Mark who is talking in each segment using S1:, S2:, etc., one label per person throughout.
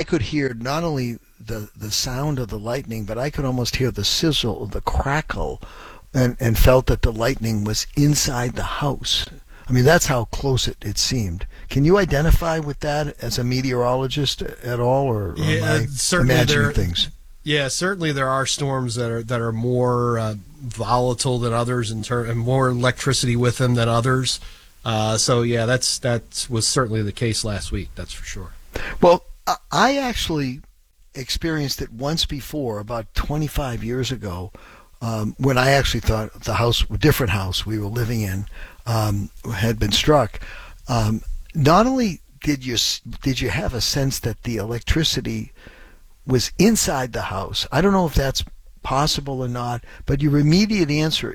S1: could hear not only the sound of the lightning, but I could almost hear the sizzle, the crackle, and felt that the lightning was inside the house. I mean, that's how close it seemed. Can you identify with that as a meteorologist at all, or am I imagining things?
S2: Yeah, certainly there are storms that are more volatile than others and more electricity with them than others. So yeah, that was certainly the case last week. That's for sure.
S1: Well, I actually experienced it once before, about 25 years ago, when I actually thought the house, a different house we were living in, had been struck. Not only did you have a sense that the electricity was inside the house. I don't know if that's possible or not, but your immediate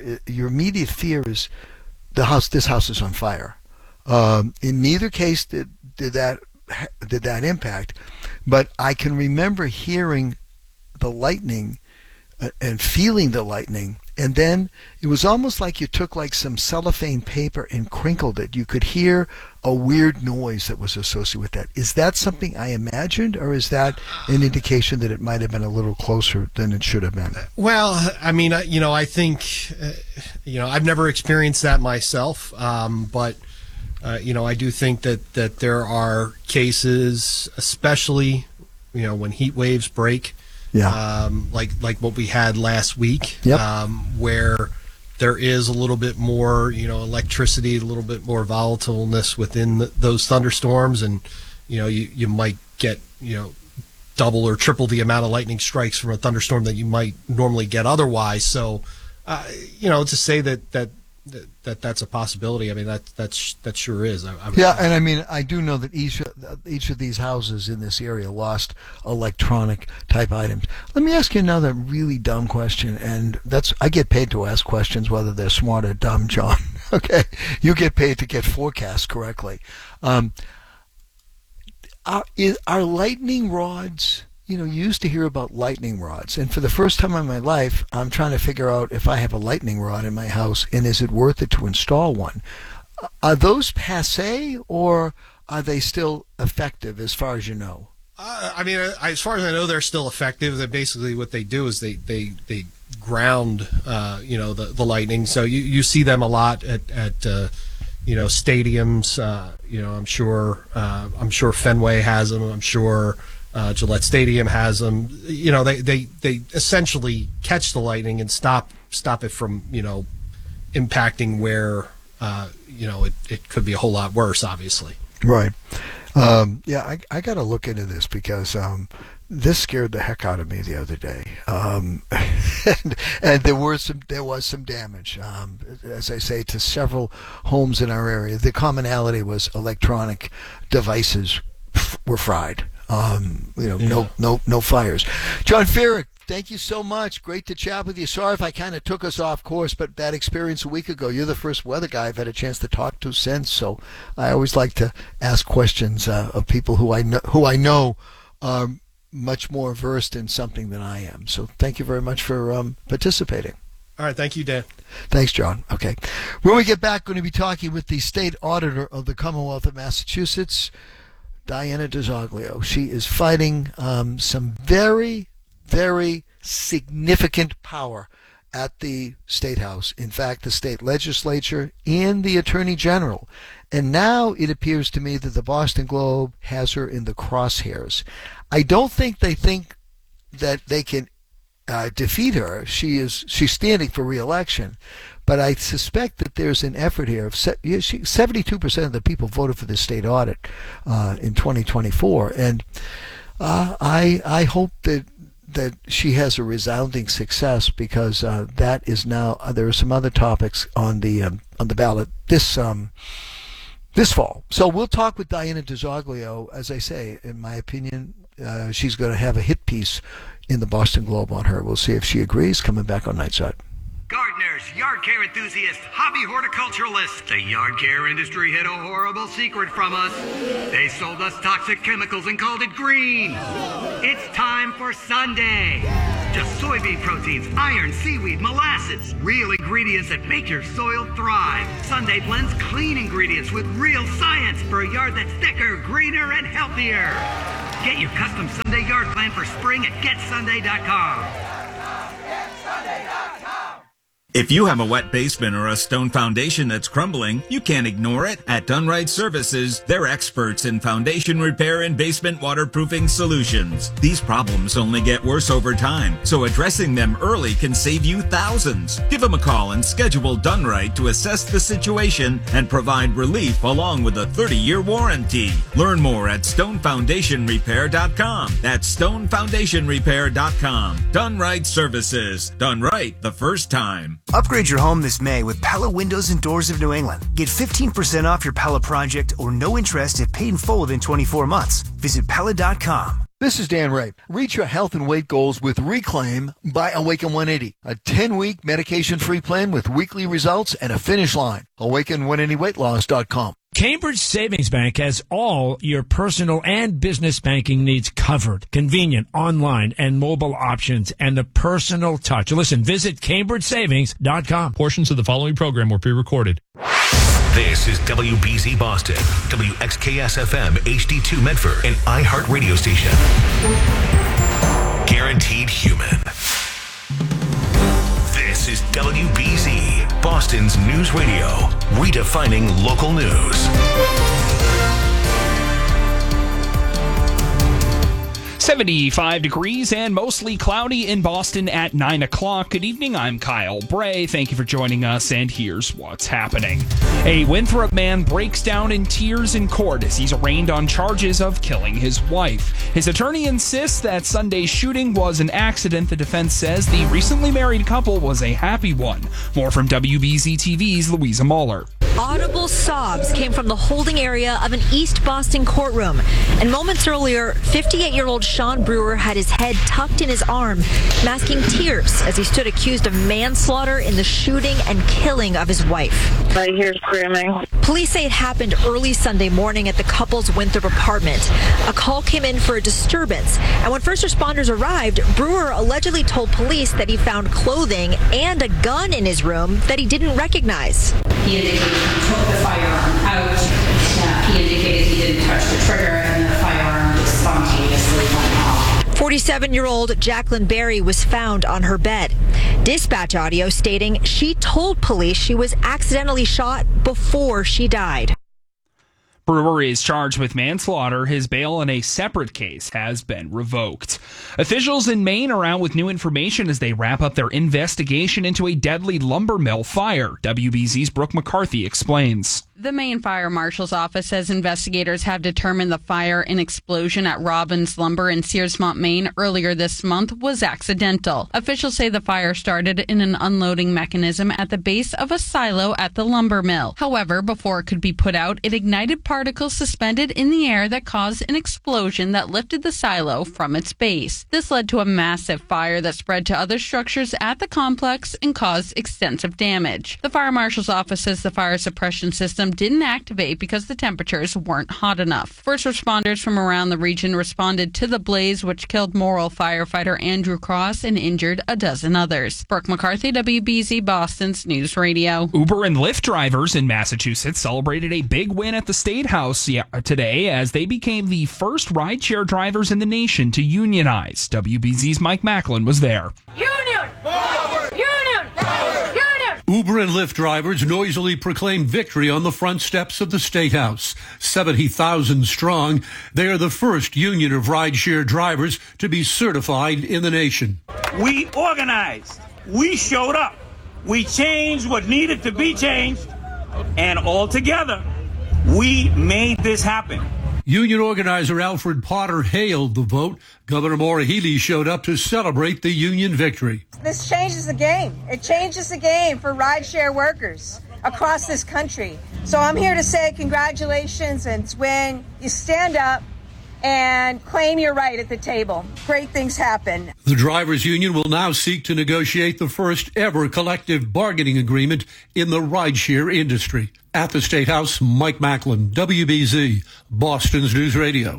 S1: fear is this house is on fire. In neither case did that impact, but I can remember hearing the lightning and feeling the lightning, and then it was almost like you took like some cellophane paper and crinkled it. You could hear a weird noise that was associated with that. Is that something I imagined, or is that an indication that it might have been a little closer than it should have been?
S2: Well, I mean, I think, I've never experienced that myself, but I do think that there are cases, especially, when heat waves break. Yeah. Like what we had last week,
S1: yep.
S2: Where there is a little bit more, electricity, a little bit more volatileness within those thunderstorms, and you might get double or triple the amount of lightning strikes from a thunderstorm that you might normally get otherwise. So, to say that's a possibility. I mean, that sure is.
S1: Yeah, and I mean, I do know that each of these houses in this area lost electronic type items. Let me ask you another really dumb question, and I get paid to ask questions whether they're smart or dumb, John. Okay, you get paid to get forecasts correctly. Are lightning rods? You used to hear about lightning rods, and for the first time in my life, I'm trying to figure out if I have a lightning rod in my house, and is it worth it to install one? Are those passé, or are they still effective, as far as you know?
S2: I mean, as far as I know, they're still effective. That basically what they do is they ground, the lightning. So you see them a lot at stadiums. I'm sure Fenway has them. I'm sure. Gillette Stadium has them. They essentially catch the lightning and stop it from impacting where it could be a whole lot worse, obviously.
S1: Right. I got to look into this because this scared the heck out of me the other day, and there was some damage, as I say, to several homes in our area. The commonality was electronic devices were fried. No fires. John Feerick, thank you so much. Great to chat with you. Sorry if I kind of took us off course, but that experience a week ago, you're the first weather guy I've had a chance to talk to since. So I always like to ask questions of people who I know are much more versed in something than I am. So thank you very much for participating.
S2: All right. Thank you, Dan.
S1: Thanks, John. Okay. When we get back, we're going to be talking with the state auditor of the Commonwealth of Massachusetts, Diana DiZoglio. She is fighting some very, very significant power at the State House. In fact, the state legislature and the Attorney General. And now it appears to me that the Boston Globe has her in the crosshairs. I don't think they think that they can defeat her. She's standing for re-election. But I suspect that there's an effort here. 72% of the people voted for the state audit in 2024, and I hope that she has a resounding success, because that is now there are some other topics on the ballot this fall. So we'll talk with Diana DiZoglio. As I say, in my opinion, she's going to have a hit piece in the Boston Globe on her. We'll see if she agrees. Coming back on Nightside.
S3: Gardeners, yard care enthusiasts, hobby horticulturalists. The yard care industry hid a horrible secret from us. They sold us toxic chemicals and called it green. It's time for Sunday. Just soybean proteins, iron, seaweed, molasses. Real ingredients that make your soil thrive. Sunday blends clean ingredients with real science for a yard that's thicker, greener, and healthier. Get your custom Sunday yard plan for spring at GetSunday.com.
S4: If you have a wet basement or a stone foundation that's crumbling, you can't ignore it. At Dunright Services, they're experts in foundation repair and basement waterproofing solutions. These problems only get worse over time, so addressing them early can save you thousands. Give them a call and schedule Dunright to assess the situation and provide relief along with a 30-year warranty. Learn more at stonefoundationrepair.com. That's stonefoundationrepair.com. Dunright Services. Done right the first time.
S5: Upgrade your home this May with Pella Windows and Doors of New England. Get 15% off your Pella project or no interest if paid in full within 24 months. Visit Pella.com.
S1: This is Dan Ray. Reach your health and weight goals with Reclaim by Awaken 180, a 10-week medication-free plan with weekly results and a finish line. Awaken180weightloss.com.
S6: Cambridge Savings Bank has all your personal and business banking needs covered. Convenient online and mobile options and the personal touch. Listen, visit CambridgeSavings.com.
S7: Portions of the following program were pre-recorded.
S8: This is WBZ Boston, WXKS-FM HD2 Medford, an iHeart radio station. Guaranteed human. This is WBZ, Boston's news radio, redefining local news.
S9: 75 degrees and mostly cloudy in Boston at 9 o'clock. Good evening, I'm Kyle Bray. Thank you for joining us, and here's what's happening. A Winthrop man breaks down in tears in court as he's arraigned on charges of killing his wife. His attorney insists that Sunday's shooting was an accident. The defense says the recently married couple was a happy one. More from WBZ TV's Louisa Mahler.
S10: Audible sobs came from the holding area of an East Boston courtroom. And moments earlier, 58-year-old Sean Brewer had his head tucked in his arm, masking tears as he stood accused of manslaughter in the shooting and killing of his wife.
S11: I hear screaming.
S10: Police say it happened early Sunday morning at the couple's Winthrop apartment. A call came in for a disturbance, and when first responders arrived, Brewer allegedly told police that he found clothing and a gun in his room that he didn't recognize.
S12: He indicated he took the firearm out. He indicated he didn't touch the trigger, and the firearm just spontaneously went off.
S10: 47-year-old Jacqueline Berry was found on her bed. Dispatch audio stating she told police she was accidentally shot before she died.
S9: Brewer is charged with manslaughter. His bail in a separate case has been revoked. Officials in Maine are out with new information as they wrap up their investigation into a deadly lumber mill fire. WBZ's Brooke McCarthy explains.
S13: The Maine Fire Marshal's office says investigators have determined the fire and explosion at Robbins Lumber in Searsmont, Maine earlier this month was accidental. Officials say the fire started in an unloading mechanism at the base of a silo at the lumber mill. However, before it could be put out, it ignited particles suspended in the air that caused an explosion that lifted the silo from its base. This led to a massive fire that spread to other structures at the complex and caused extensive damage. The Fire Marshal's office says the fire suppression system didn't activate because the temperatures weren't hot enough. First responders from around the region responded to the blaze, which killed Morrill firefighter Andrew Cross and injured a dozen others. Brooke McCarthy, WBZ Boston's News Radio.
S9: Uber and Lyft drivers in Massachusetts celebrated a big win at the State House today as they became the first rideshare drivers in the nation to unionize. WBZ's Mike Macklin was there.
S14: Union! Forward! Union! Forward! Union!
S15: Uber and Lyft drivers noisily proclaimed victory on the front steps of the State House. 70,000 strong, they are the first union of rideshare drivers to be certified in the nation.
S16: We organized. We showed up. We changed what needed to be changed. And all together, we made this happen.
S15: Union organizer Alfred Potter hailed the vote. Governor Maura Healey showed up to celebrate the union victory.
S17: This changes the game. It changes the game for rideshare workers across this country. So I'm here to say congratulations, and it's when you stand up and claim your right at the table. Great things happen.
S15: The drivers' union will now seek to negotiate the first ever collective bargaining agreement in the rideshare industry. At the State House, Mike Macklin, WBZ, Boston's News Radio.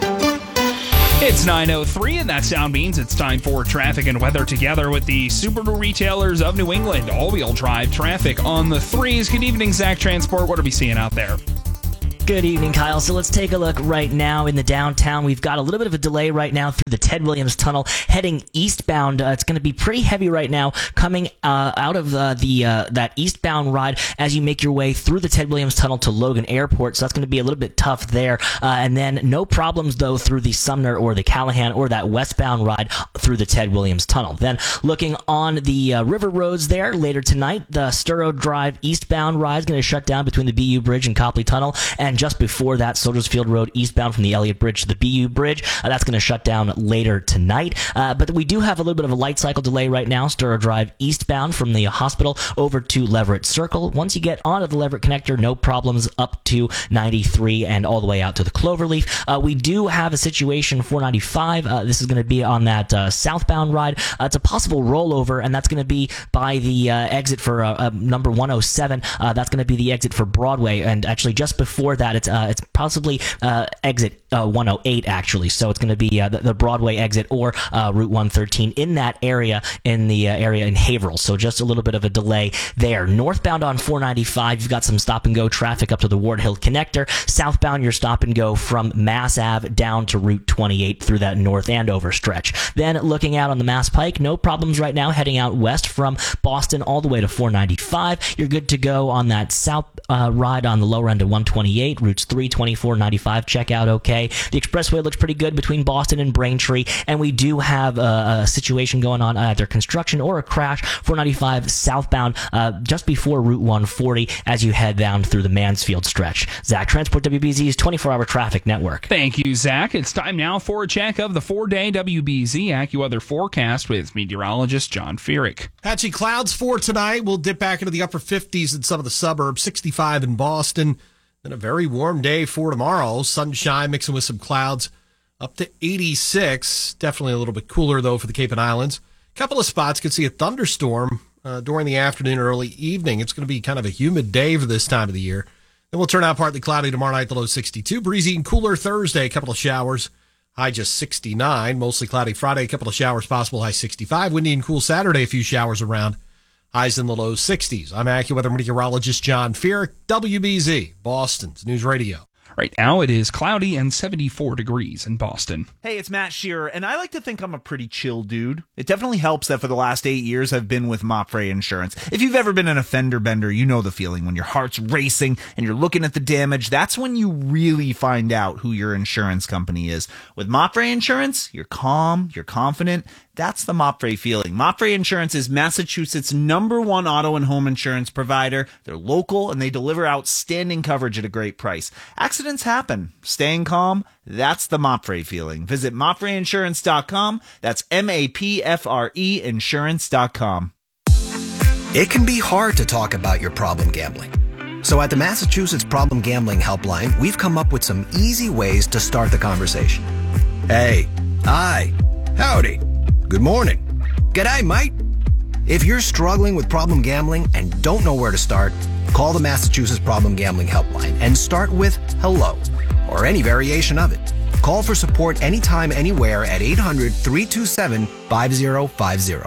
S9: It's 9:03, and that sound means it's time for traffic and weather together with the Subaru retailers of New England. All-wheel drive traffic on the threes. Good evening, Zach Transport. What are we seeing out there?
S18: Good evening, Kyle. So let's take a look right now in the downtown. We've got a little bit of a delay right now through the Ted Williams Tunnel heading eastbound. It's going to be pretty heavy right now coming out of that eastbound ride as you make your way through the Ted Williams Tunnel to Logan Airport. So that's going to be a little bit tough there. And then no problems, though, through the Sumner or the Callahan or that westbound ride through the Ted Williams Tunnel. Then looking on the river roads there later tonight, the Sturo Drive eastbound ride is going to shut down between the BU Bridge and Copley Tunnel. And just before that, Soldiers Field Road eastbound from the Elliott Bridge to the BU Bridge. That's going to shut down later tonight. But we do have a little bit of a light cycle delay right now. Sturo Drive eastbound from the hospital over to Leverett Circle. Once you get onto the Leverett Connector, no problems up to 93 and all the way out to the Cloverleaf. We do have a situation for 95. This is going to be on that southbound ride. It's a possible rollover, and that's going to be by the exit for number 107. That's going to be the exit for Broadway, and actually just before that, it's possibly exit 108 actually. So it's going to be the Broadway exit or Route 113 in that area, in the area in Haverhill. So just a little bit of a delay there. Northbound on 495, you've got some stop and go traffic up to the Ward Hill Connector. Southbound, your stop and go from Mass Ave down to Route 28 through that North Andover stretch. Then looking out on the Mass Pike, no problems right now heading out west from Boston all the way to 495. You're good to go on that south ride on the lower end of 128, routes 3, 24, 95. Check out okay. The expressway looks pretty good between Boston and Braintree, and we do have a situation going on, either construction or a crash, 495 southbound just before Route 140 as you head down through the Mansfield stretch. Zach, Transport WBZ's 24-hour traffic network.
S9: Thank you, Zach. It's time now for a check of the 4-day WBZ AccuWeather forecast with meteorologist John Feerick.
S2: Patchy clouds for tonight. We'll dip back into the upper 50s in some of the suburbs, 65 in Boston. Then a very warm day for tomorrow. Sunshine mixing with some clouds up to 86. Definitely a little bit cooler, though, for the Cape and Islands. A couple of spots could see a thunderstorm during the afternoon, early evening. It's going to be kind of a humid day for this time of the year. Then we'll turn out partly cloudy tomorrow night, the low 62. Breezy and cooler Thursday, a couple of showers. High just 69. Mostly cloudy Friday, a couple of showers possible, high 65. Windy and cool Saturday, a few showers around. Highs in the low 60s. I'm AccuWeather meteorologist John Feerick, WBZ, Boston's News Radio.
S9: Right now it is cloudy and 74 degrees in Boston.
S19: Hey, it's Matt Shearer, and I like to think I'm a pretty chill dude. It definitely helps that for the last 8 years I've been with Mopfre Insurance. If you've ever been in a fender bender, you know the feeling when your heart's racing and you're looking at the damage. That's when you really find out who your insurance company is. With Mopfre Insurance, you're calm, you're confident. That's the Mopfre feeling. Mopfre Insurance is Massachusetts' #1 auto and home insurance provider. They're local and they deliver outstanding coverage at a great price. Accidents happen. Staying calm, that's the Mopfre feeling. Visit MopfreInsurance.com. That's MAPFRE Insurance.com.
S20: It can be hard to talk about your problem gambling. So at the Massachusetts Problem Gambling Helpline, we've come up with some easy ways to start the conversation. Hey, hi, howdy. Good morning. G'day, mate. If you're struggling with problem gambling and don't know where to start, call the Massachusetts Problem Gambling Helpline and start with hello or any variation of it. Call for support anytime, anywhere at 800-327-5050.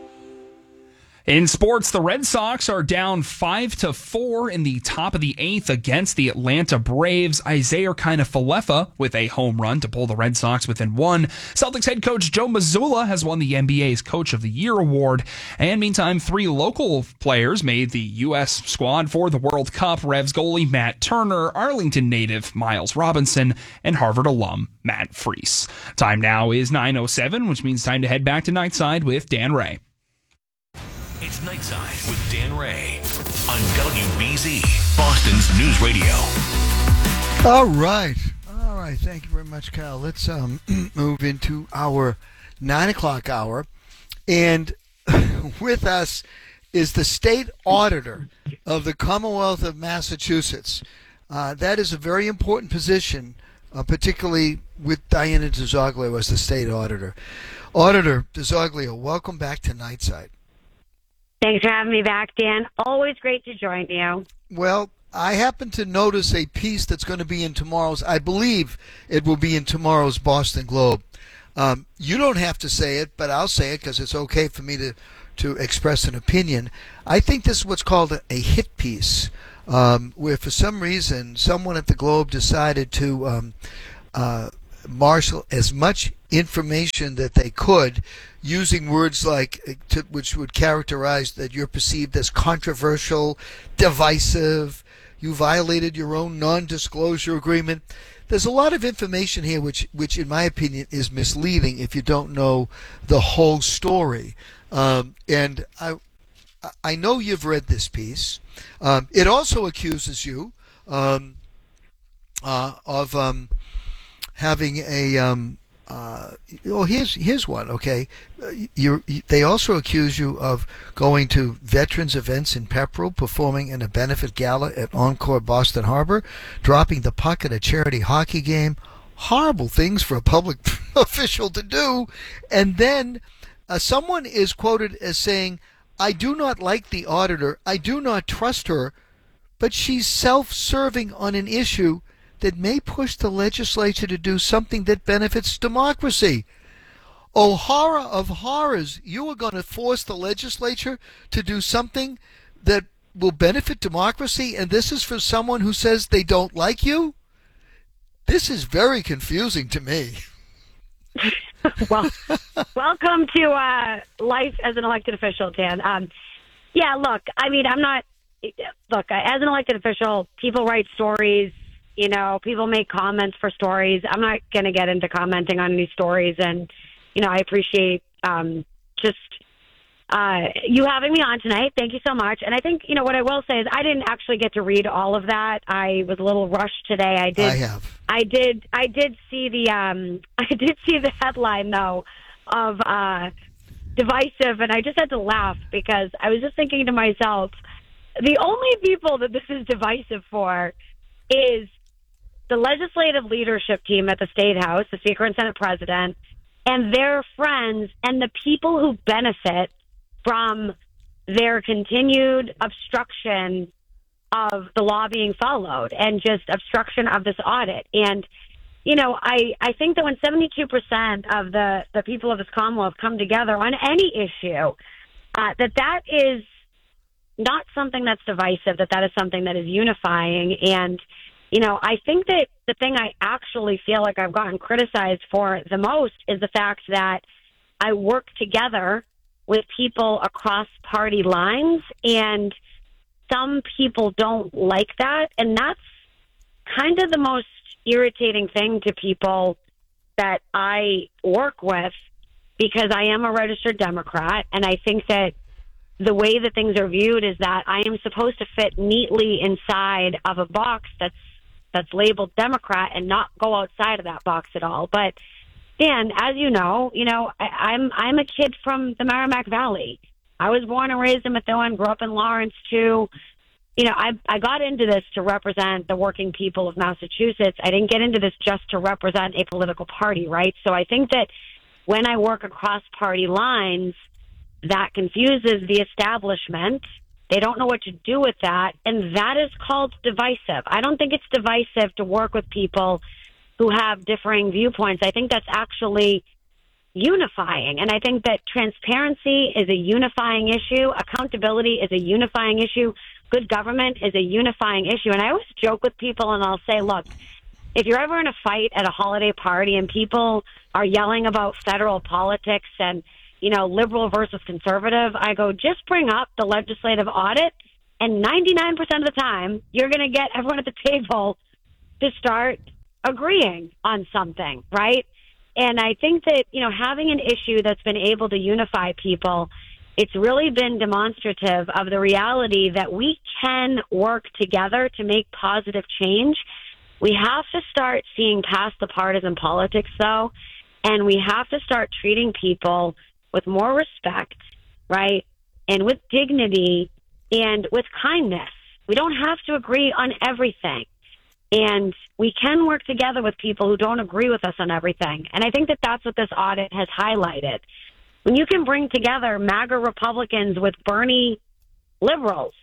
S9: In sports, the Red Sox are down 5-4 in the top of the 8th against the Atlanta Braves. Isaiah Kiner-Falefa with a home run to pull the Red Sox within one. Celtics head coach Joe Mazzulla has won the NBA's Coach of the Year award. And meantime, 3 local players made the U.S. squad for the World Cup. Revs goalie Matt Turner, Arlington native Miles Robinson, and Harvard alum Matt Freese. Time now is 9:07, which means time to head back to Nightside with Dan Ray.
S8: It's Nightside with Dan Ray on WBZ, Boston's News Radio.
S1: All right. Thank you very much, Kyle. Let's move into our 9 o'clock hour. And with us is the state auditor of the Commonwealth of Massachusetts. That is a very important position, particularly with Diana DiZoglio as the state auditor. Auditor DiZoglio, welcome back to Nightside.
S21: Thanks for having me back, Dan. Always great to join you.
S1: Well, I happen to notice a piece that's going to be in tomorrow's, I believe it will be in tomorrow's Boston Globe. You don't have to say it, but I'll say it because it's okay for me to express an opinion. I think this is what's called a hit piece. where for some reason someone at the Globe decided to marshal as much information that they could, using words like which would characterize that you're perceived as controversial, divisive, you violated your own non-disclosure agreement. There's a lot of information here which in my opinion is misleading if you don't know the whole story. And I know you've read this piece. It also accuses you of having a here's one. Okay, they also accuse you of going to veterans events in Pepperell, performing in a benefit gala at Encore Boston Harbor, dropping the puck at a charity hockey game. Horrible things for a public official to do. And then someone is quoted as saying, "I do not like the auditor. I do not trust her, but she's self-serving on an issue that may push the legislature to do something that benefits democracy." Oh, horror of horrors. You are going to force the legislature to do something that will benefit democracy, and this is for someone who says they don't like you? This is very confusing to me.
S21: Well, welcome to life as an elected official, Dan. Yeah, look, I mean, as an elected official, people write stories. You know, people make comments for stories. I'm not going to get into commenting on any stories. And, you know, I appreciate you having me on tonight. Thank you so much. And I think, you know, what I will say is I didn't actually get to read all of that. I was a little rushed today. I did see the headline, though, of divisive. And I just had to laugh because I was just thinking to myself, the only people that this is divisive for is the legislative leadership team at the State House, the Speaker and Senate President, and their friends and the people who benefit from their continued obstruction of the law being followed and just obstruction of this audit. And, you know, I think that when 72% of the people of this Commonwealth come together on any issue, that is not something that's divisive, that is something that is unifying. And, you know, I think that the thing I actually feel like I've gotten criticized for the most is the fact that I work together with people across party lines, and some people don't like that. And that's kind of the most irritating thing to people that I work with, because I am a registered Democrat, and I think that the way that things are viewed is that I am supposed to fit neatly inside of a box that's labeled Democrat and not go outside of that box at all. But Dan, as you know, I'm a kid from the Merrimack Valley. I was born and raised in Methuen, grew up in Lawrence too. You know, I got into this to represent the working people of Massachusetts. I didn't get into this just to represent a political party, right? So I think that when I work across party lines, that confuses the establishment. They don't know what to do with that, and that is called divisive. I don't think it's divisive to work with people who have differing viewpoints. I think that's actually unifying, and I think that transparency is a unifying issue. Accountability is a unifying issue. Good government is a unifying issue. And I always joke with people, and I'll say, look, if you're ever in a fight at a holiday party and people are yelling about federal politics and, you know, liberal versus conservative, I go, just bring up the legislative audit, and 99% of the time, you're going to get everyone at the table to start agreeing on something, right? And I think that, you know, having an issue that's been able to unify people, it's really been demonstrative of the reality that we can work together to make positive change. We have to start seeing past the partisan politics, though, and we have to start treating people with more respect, right, and with dignity and with kindness. We don't have to agree on everything, and we can work together with people who don't agree with us on everything. And I think that that's what this audit has highlighted. When you can bring together MAGA Republicans with Bernie liberals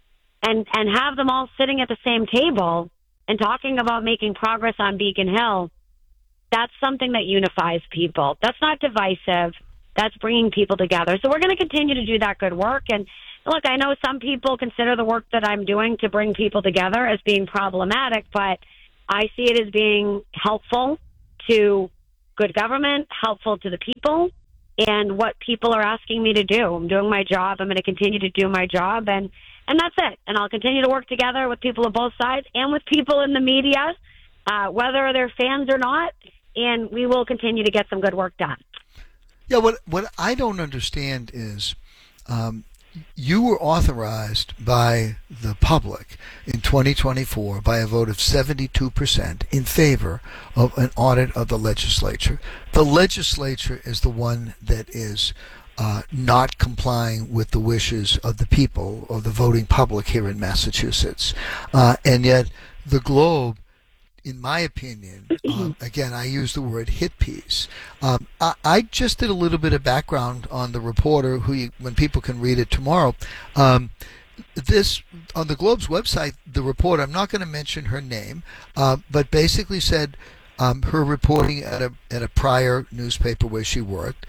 S21: and have them all sitting at the same table and talking about making progress on Beacon Hill, that's something that unifies people. That's not divisive. That's bringing people together. So we're going to continue to do that good work. And, look, I know some people consider the work that I'm doing to bring people together as being problematic, but I see it as being helpful to good government, helpful to the people, and what people are asking me to do. I'm doing my job. I'm going to continue to do my job, and that's it. And I'll continue to work together with people of both sides and with people in the media, whether they're fans or not, and we will continue to get some good work done.
S1: Yeah, what I don't understand is you were authorized by the public in 2024 by a vote of 72% in favor of an audit of the legislature. The legislature is the one that is not complying with the wishes of the people or the voting public here in Massachusetts. And yet the Globe, in my opinion, again, I use the word hit piece. I just did a little bit of background on the reporter, when people can read it tomorrow. This on the Globe's website, the reporter, I'm not going to mention her name, but basically said her reporting at a prior newspaper where she worked,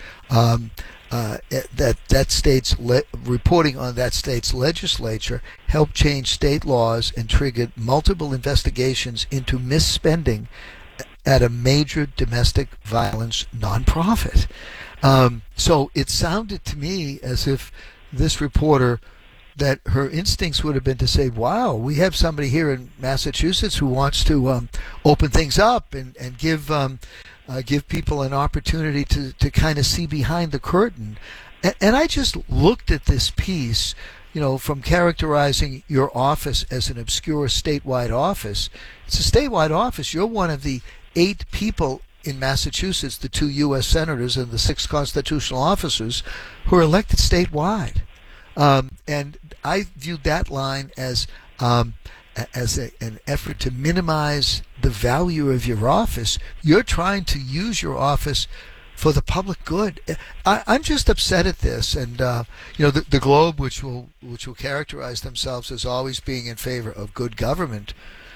S1: that state's reporting on that state's legislature helped change state laws and triggered multiple investigations into misspending at a major domestic violence nonprofit. So it sounded to me as if this reporter, that her instincts would have been to say, wow, we have somebody here in Massachusetts who wants to open things up and give people an opportunity to kind of see behind the curtain. And I just looked at this piece, from characterizing your office as an obscure statewide office. It's a statewide office. You're one of the 8 people in Massachusetts, the 2 U.S. senators and the 6 constitutional officers, who are elected statewide. And I viewed that line as an effort to minimize the value of your office. You're trying to use your office for the public good. I'm just upset at this, and the Globe, which will characterize themselves as always being in favor of good government.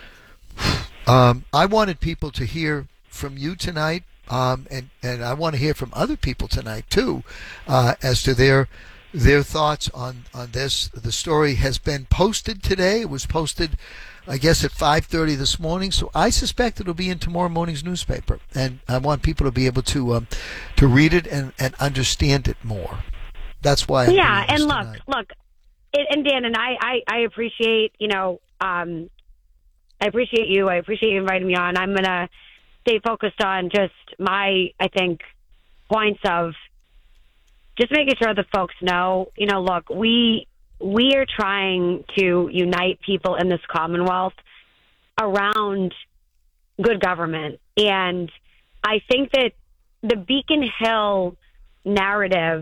S1: I wanted people to hear from you tonight, and I want to hear from other people tonight too, as to their thoughts on this. The story has been posted today. It was posted, I guess, at 5:30 this morning. So I suspect it'll be in tomorrow morning's newspaper, and I want people to be able to read it and understand it more. That's why.
S21: Yeah, and look, and Dan and I appreciate I appreciate you. I appreciate you inviting me on. I'm gonna stay focused on just my points of just making sure that folks know, look, we are trying to unite people in this Commonwealth around good government. And I think that the Beacon Hill narrative,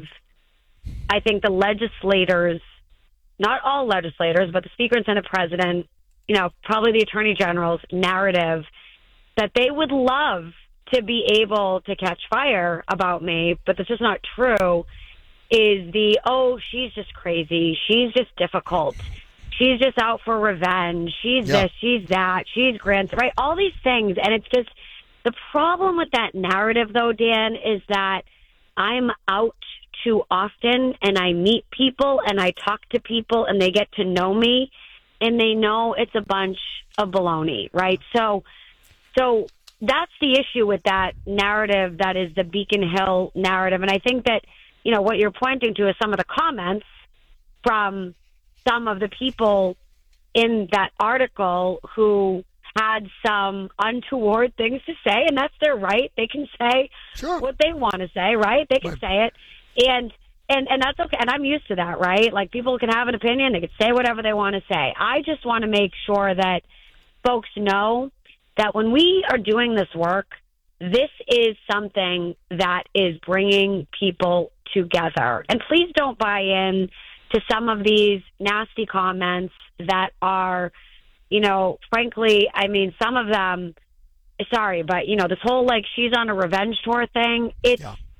S21: I think the legislators, not all legislators, but the Speaker and Senate President, probably the Attorney General's narrative, that they would love to be able to catch fire about me, but that's just not true, is she's just crazy. She's just difficult. She's just out for revenge. She's this, she's that, she's grand, right? All these things. And it's just, the problem with that narrative, though, Dan, is that I'm out too often and I meet people and I talk to people and they get to know me and they know it's a bunch of baloney, right? So that's the issue with that narrative that is the Beacon Hill narrative. And I think that, what you're pointing to is some of the comments from some of the people in that article who had some untoward things to say, and that's their right. They can say what they want to say, right? They can say it, and that's okay. And I'm used to that, right? Like, people can have an opinion. They can say whatever they want to say. I just want to make sure that folks know that when we are doing this work, this is something that is bringing people together. And please don't buy in to some of these nasty comments that are, frankly, I mean, some of them, sorry, but, this whole, she's on a revenge tour thing, it's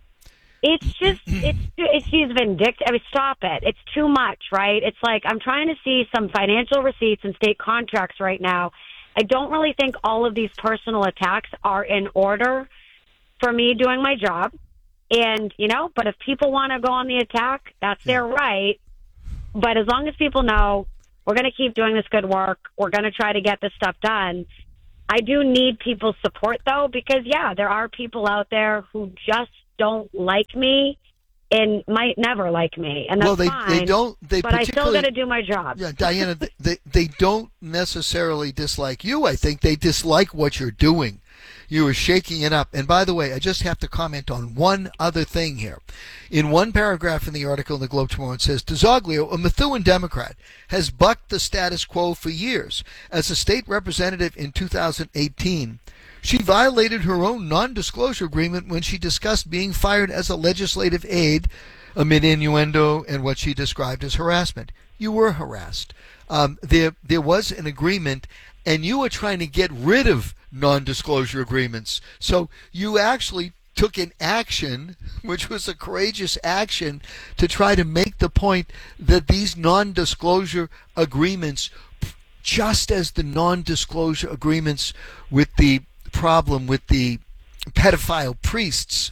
S21: just, she's vindictive. I mean, stop it. It's too much, right? It's like, I'm trying to see some financial receipts and state contracts right now. I don't really think all of these personal attacks are in order for me doing my job. And, but if people want to go on the attack, that's their right. But as long as people know we're going to keep doing this good work, we're going to try to get this stuff done. I do need people's support, though, because, yeah, there are people out there who just don't like me and might never like me. And that's fine. But I still got to do my job.
S1: Yeah, Diana, they don't necessarily dislike you. I think they dislike what you're doing. You are shaking it up. And by the way, I just have to comment on one other thing here. In one paragraph in the article in the Globe tomorrow, it says, DeZoglio, a Methuen Democrat, has bucked the status quo for years. As a state representative in 2018, she violated her own non-disclosure agreement when she discussed being fired as a legislative aide amid innuendo and what she described as harassment. You were harassed. There was an agreement, and you were trying to get rid of non-disclosure agreements. So you actually took an action, which was a courageous action, to try to make the point that these non-disclosure agreements, just as the non-disclosure agreements with the problem with the pedophile priests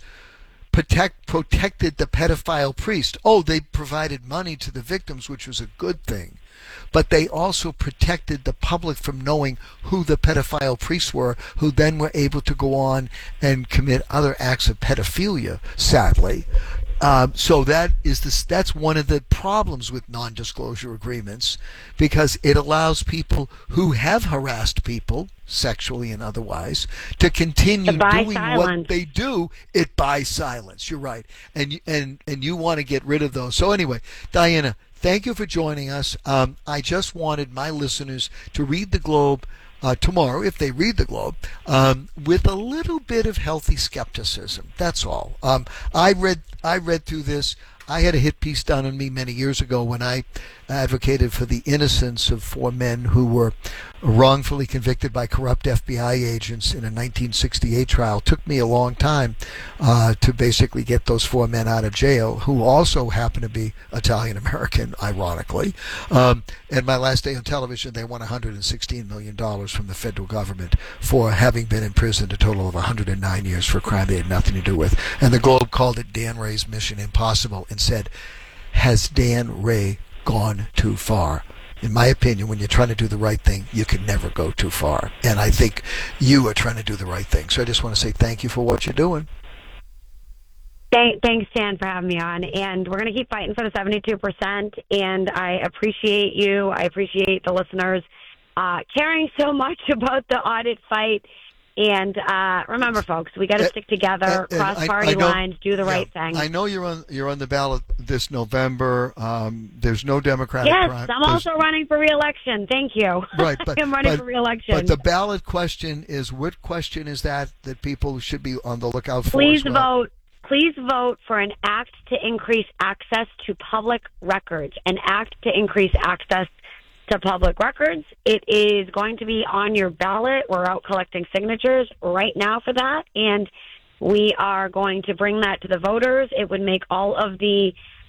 S1: protected the pedophile priest. Oh, they provided money to the victims, which was a good thing. But they also protected the public from knowing who the pedophile priests were, who then were able to go on and commit other acts of pedophilia, sadly. So that's one of the problems with non-disclosure agreements, because it allows people who have harassed people, sexually and otherwise, to continue doing what they do. It buys silence. You're right, and you want to get rid of those. So anyway, Diana, thank you for joining us. I just wanted my listeners to read the Globe tomorrow, if they read the Globe, with a little bit of healthy skepticism. That's all. I read through this. I had a hit piece done on me many years ago when I advocated for the innocence of 4 men who were wrongfully convicted by corrupt FBI agents in a 1968 trial. It took me a long time to basically get those 4 men out of jail, who also happen to be Italian-American, ironically. And my last day on television, they won $116 million from the federal government for having been imprisoned a total of 109 years for a crime they had nothing to do with. And the Globe called it Dan Ray's Mission Impossible and said, has Dan Ray gone too far? In my opinion, when you're trying to do the right thing, you can never go too far. And I think you are trying to do the right thing. So I just want to say thank you for what you're doing.
S21: Thanks, Dan, for having me on. And we're going to keep fighting for the 72%. And I appreciate you. I appreciate the listeners caring so much about the audit fight. And remember, folks, we got to stick together, cross party lines, do the right thing.
S1: I know you're on the ballot this November. There's no Democratic.
S21: Yes, I'm also running for re-election. Thank you.
S1: Right, but
S21: I'm running for re-election.
S1: But the ballot question is, what question is that people should be on the lookout for?
S21: Please vote. Please vote for an act to increase access to public records. An act to increase access to public records. It is going to be on your ballot. We're out collecting signatures right now for that, and we are going to bring that to the voters. It would make all of the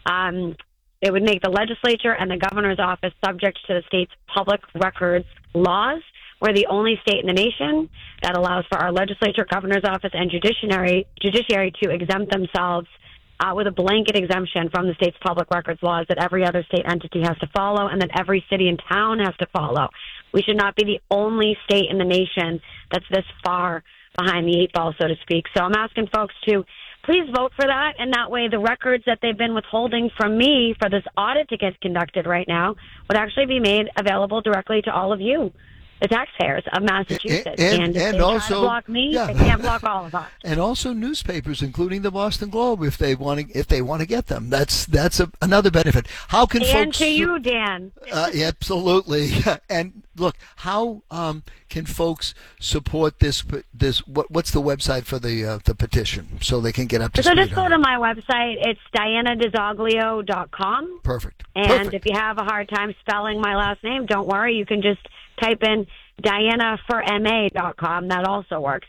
S21: it would make the legislature and the governor's office subject to the state's public records laws. We're the only state in the nation that allows for our legislature, governor's office, and judiciary to exempt themselves with a blanket exemption from the state's public records laws that every other state entity has to follow and that every city and town has to follow. We should not be the only state in the nation that's this far behind the 8 ball, so to speak. So I'm asking folks to please vote for that, and that way the records that they've been withholding from me for this audit to get conducted right now would actually be made available directly to all of you, the taxpayers of Massachusetts. And if they
S1: also
S21: try to block me, they can't block all of us.
S1: And also newspapers, including the Boston Globe, if they want to get them. That's another benefit. How can
S21: and
S1: folks?
S21: To you, Dan.
S1: Absolutely. And look, how can folks support this? What's the website for the petition so they can get up to speed?
S21: So just go to my website. It's DianaDeZoglio.com.
S1: Perfect.
S21: And if you have a hard time spelling my last name, don't worry. You can just type in DianaForMA.com. That also works.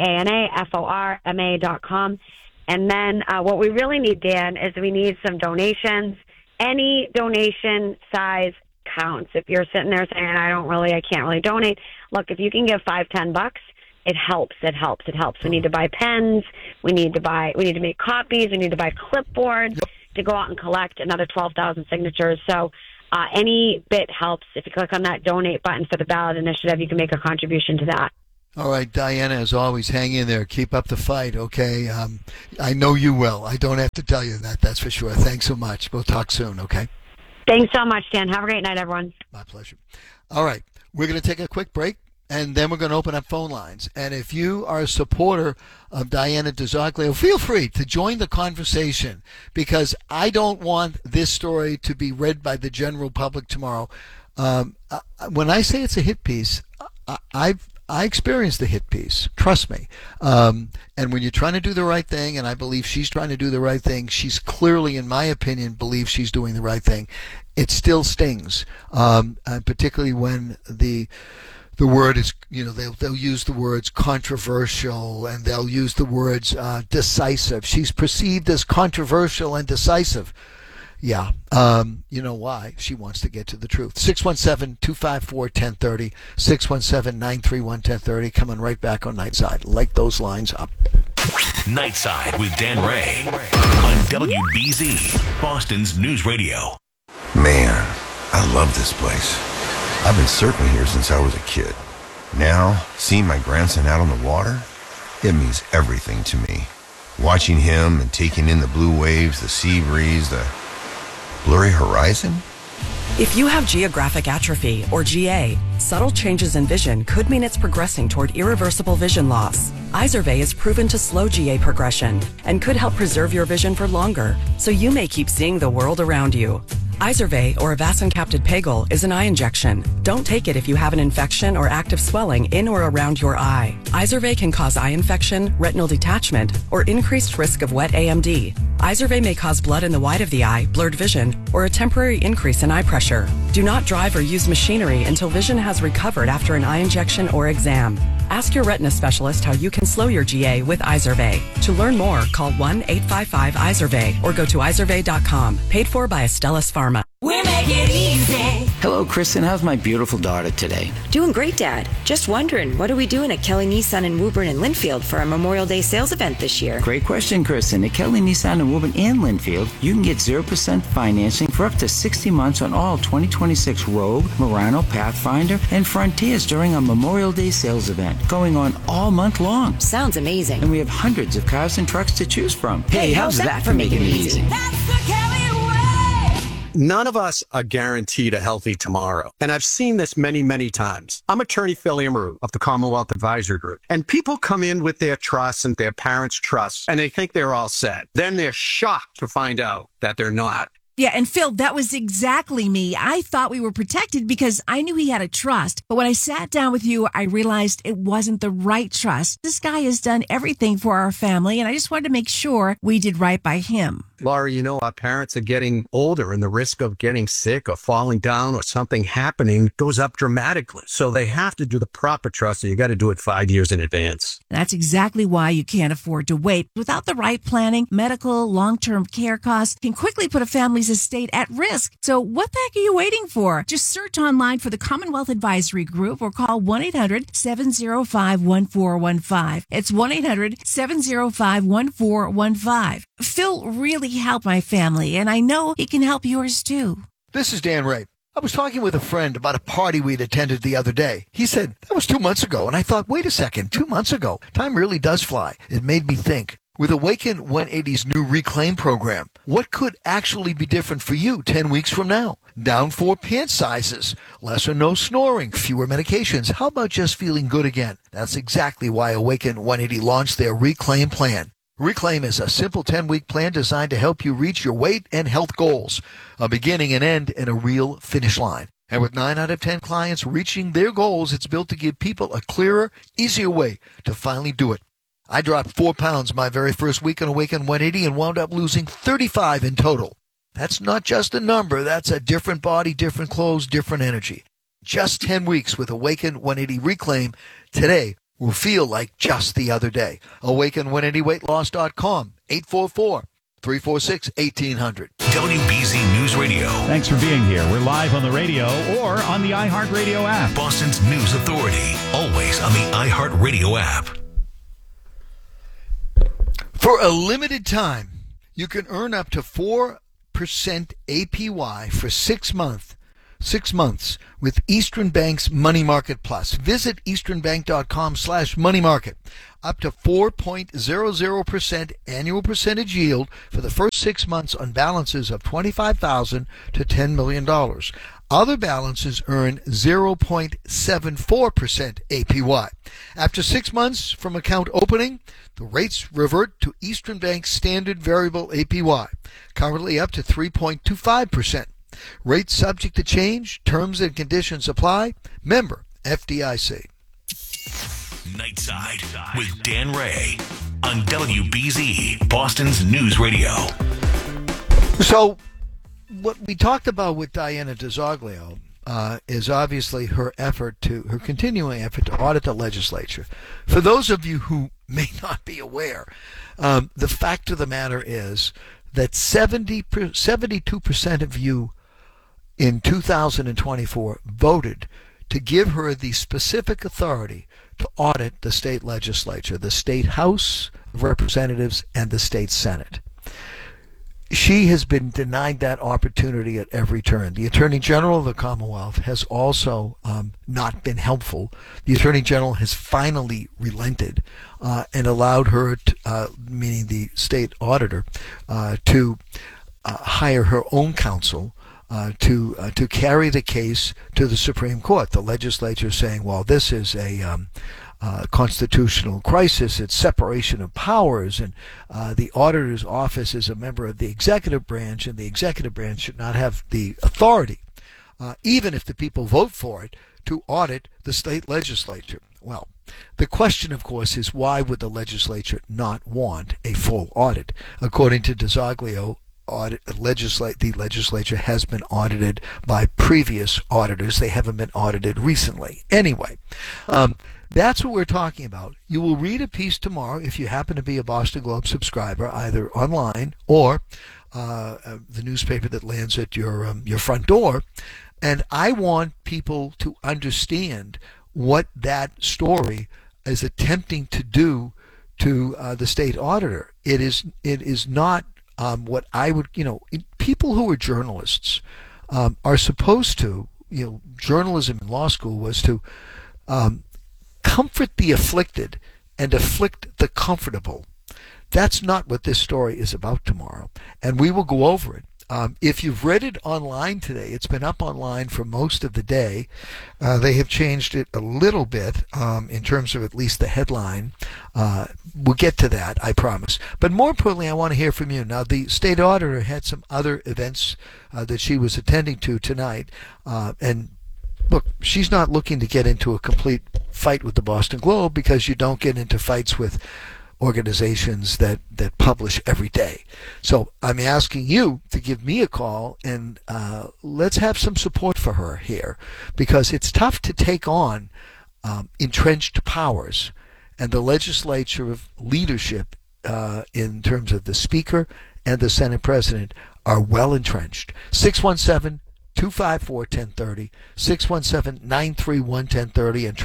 S21: DianaForMA.com. And then what we really need, Dan, is we need some donations. Any donation size counts. If you're sitting there saying, I can't really donate. Look, if you can give $5-10, it helps. It helps. We need to buy pens. We need to make copies. We need to buy clipboards. Yep. to go out and collect another 12,000 signatures. So any bit helps. If you click on that donate button for the ballot initiative, you can make a contribution to that.
S1: All right, Diana, as always, hang in there. Keep up the fight, okay? I know you will. I don't have to tell you that, that's for sure. Thanks so much. We'll talk soon, okay?
S21: Thanks so much, Dan. Have a great night, everyone.
S1: My pleasure. All right, we're going to take a quick break, and then we're going to open up phone lines. And if you are a supporter of Diana DiZoglio, feel free to join the conversation, because I don't want this story to be read by the general public tomorrow. When I say it's a hit piece, I experienced the hit piece. Trust me. And when you're trying to do the right thing, and I believe she's trying to do the right thing, she's clearly, in my opinion, believes she's doing the right thing. It still stings, particularly when the word is, they'll use the words controversial, and they'll use the words decisive. She's perceived as controversial and decisive. Yeah, you know why. She wants to get to the truth. 617-254-1030, 617-931-1030. Coming right back on Nightside. Light those lines up.
S8: Nightside with Dan Ray on WBZ, Boston's News Radio.
S3: Man, I love this place. I've been surfing here since I was a kid. Now, seeing my grandson out on the water, it means everything to me. Watching him and taking in the blue waves, the sea breeze, the blurry horizon?
S22: If you have geographic atrophy, or GA, subtle changes in vision could mean it's progressing toward irreversible vision loss. Izervay is proven to slow GA progression and could help preserve your vision for longer, so you may keep seeing the world around you. Izervay, or avacincaptad pegol, is an eye injection. Don't take it if you have an infection or active swelling in or around your eye. Izervay can cause eye infection, retinal detachment, or increased risk of wet AMD. Izervay may cause blood in the white of the eye, blurred vision, or a temporary increase in eye pressure. Do not drive or use machinery until vision has recovered after an eye injection or exam. Ask your retina specialist how you can slow your GA with Izervay. To learn more, call 1-855-IZERVAY or go to izervay.com. Paid for by Astellas Pharma.
S23: We make it easy.
S24: Hello, Kristen. How's my beautiful daughter today?
S25: Doing great, Dad. Just wondering, what are we doing at Kelly Nissan in Woburn and Linfield for our Memorial Day sales event this year?
S24: Great question, Kristen. At Kelly Nissan in Woburn and Linfield, you can get 0% financing for up to 60 months on all 2026 Rogue, Murano, Pathfinder, and Frontiers during our Memorial Day sales event, going on all month long.
S25: Sounds amazing.
S24: And we have hundreds of cars and trucks to choose from. Hey, how's that for making it easy?
S23: That's the Kelly way.
S26: None of us are guaranteed a healthy tomorrow. And I've seen this many, many times. I'm attorney Phil Amaru of the Commonwealth Advisory Group. And people come in with their trusts and their parents' trusts, and they think they're all set. Then they're shocked to find out that they're not.
S27: Yeah, and Phil, that was exactly me. I thought we were protected because I knew he had a trust. But when I sat down with you, I realized it wasn't the right trust. This guy has done everything for our family, and I just wanted to make sure we did right by him.
S26: Laura, you know, our parents are getting older, and the risk of getting sick or falling down or something happening goes up dramatically. So they have to do the proper trust, and you got to do it 5 years in advance.
S27: That's exactly why you can't afford to wait. Without the right planning, medical, long-term care costs can quickly put a family's estate at risk. So what the heck are you waiting for? Just search online for the Commonwealth Advisory Group or call 1-800-705-1415. It's 1-800-705-1415. Phil really helped my family, and I know he can help yours too.
S1: This is Dan Ray. I was talking with a friend about a party we'd attended the other day. He said, that was 2 months ago. And I thought, wait a second, 2 months ago? Time really does fly. It made me think. With Awaken 180's new Reclaim program, what could actually be different for you 10 weeks from now? Down 4 pant sizes, less or no snoring, fewer medications. How about just feeling good again? That's exactly why Awaken 180 launched their Reclaim plan. Reclaim is a simple 10-week plan designed to help you reach your weight and health goals, a beginning and end in a real finish line. And with 9 out of 10 clients reaching their goals, it's built to give people a clearer, easier way to finally do it. I dropped 4 pounds my very first week on Awaken 180 and wound up losing 35 in total. That's not just a number. That's a different body, different clothes, different energy. Just 10 weeks with Awaken 180 Reclaim today will feel like just the other day. Awaken180weightloss.com, 844-346-1800.
S8: WBZ News Radio.
S28: Thanks for being here. We're live on the radio or on the iHeartRadio app.
S8: Boston's News Authority. Always on the iHeartRadio app.
S1: For a limited time, you can earn up to $4 APY for 6 months with Eastern Bank's Money Market Plus. Visit easternbank.com/money market. Up to 4.00% annual percentage yield for the first 6 months on balances of $25,000 to $10 million. Other balances earn 0.74% APY. After 6 months from account opening, the rates revert to Eastern Bank's standard variable APY, currently up to 3.25%. Rates subject to change. Terms and conditions apply. Member FDIC.
S8: Nightside with Dan Ray on WBZ, Boston's News Radio.
S1: So, what we talked about with Diana DiZoglio is obviously her continuing effort to audit the legislature. For those of you who may not be aware, the fact of the matter is that 72% of you in 2024 voted to give her the specific authority to audit the state legislature, the state House of Representatives, and the state Senate. She has been denied that opportunity at every turn. The Attorney General of the Commonwealth has also not been helpful. The Attorney General has finally relented and allowed her, meaning the state auditor, to hire her own counsel to carry the case to the Supreme Court. The legislature saying, well, this is a constitutional crisis, it's separation of powers, and the auditor's office is a member of the executive branch, and the executive branch should not have the authority, even if the people vote for it, to audit the state legislature. Well, the question, of course, is why would the legislature not want a full audit? According to DiZoglio, the legislature has been audited by previous auditors. They haven't been audited recently. Anyway, that's what we're talking about. You will read a piece tomorrow if you happen to be a Boston Globe subscriber, either online or the newspaper that lands at your front door. And I want people to understand what that story is attempting to do to the state auditor. It is not what I would, people who are journalists are supposed to, journalism in law school was to comfort the afflicted and afflict the comfortable. That's not what this story is about tomorrow, and we will go over it. If you've read it online today, it's been up online for most of the day. They have changed it a little bit in terms of at least the headline. We'll get to that, I promise. But more importantly, I want to hear from you. Now, the state auditor had some other events that she was attending to tonight. And look, she's not looking to get into a complete fight with the Boston Globe, because you don't get into fights with organizations that publish every day. So I'm asking you to give me a call, and let's have some support for her here, because it's tough to take on entrenched powers, and the legislature of leadership in terms of the Speaker and the Senate President are well entrenched. 617-254-1030, 617-931-1030, and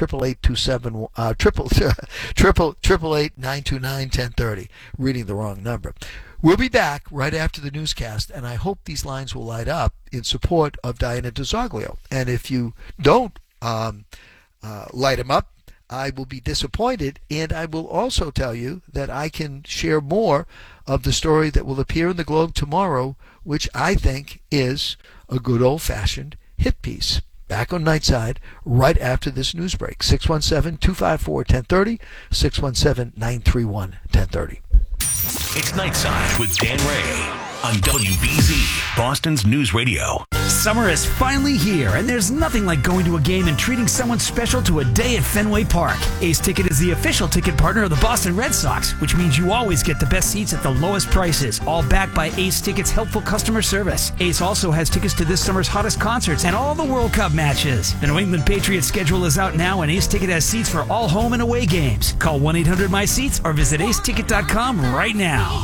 S1: 888-929-1030. Reading the wrong number. We'll be back right after the newscast, and I hope these lines will light up in support of Diana DiZoglio. And if you don't light them up, I will be disappointed, and I will also tell you that I can share more of the story that will appear in the Globe tomorrow, which I think is a good old-fashioned hit piece. Back on Nightside right after this news break. 617-254-1030, 617-931-1030.
S8: It's Nightside with Dan Ray on WBZ, Boston's News Radio.
S4: Summer is finally here, and there's nothing like going to a game and treating someone special to a day at Fenway Park. Ace Ticket is the official ticket partner of the Boston Red Sox, which means you always get the best seats at the lowest prices, all backed by Ace Ticket's helpful customer service. Ace also has tickets to this summer's hottest concerts and all the World Cup matches. The New England Patriots schedule is out now, and Ace Ticket has seats for all home and away games. Call 1-800-MY-SEATS or visit aceticket.com right now.